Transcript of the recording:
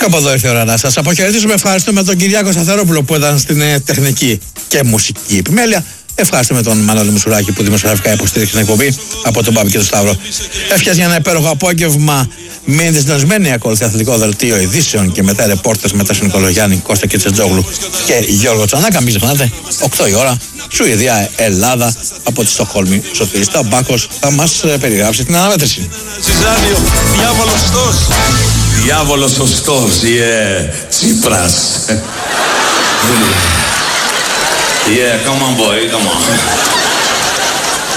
από εδώ ήρθε η ώρα να σας αποχαιρετήσουμε. Ευχαριστούμε τον Κυριάκο Σταθερόπουλο που ήταν στην τεχνική και μουσική επιμέλεια. Ευχαριστούμε τον Μανώλη Μουσουράκη που δημοσιογραφικά υποστήριξε την εκπομπή από τον Πάπη και τον Σταύρο. Εύχες για ένα υπέροχο απόγευμα. Μείνετε συντονισμένοι, ακολουθεί αθλητικό δελτίο ειδήσεων και μετά ρεπόρτες μετά στον Νικολογιάννη, Κώστα Κιτσετζόγλου και Γιώργο Τσανάκα. Μην ξεχνάτε, 8 η ώρα, Σουηδία, Ελλάδα, από τη Στοκχόλμη. Σωτήρης Ταμπάκος θα μας περιγράψει την αναμέτρηση. Διάβολος σωστός. Διάβολος σωστός, Τσίπρας. Yeah, come on boy, come on.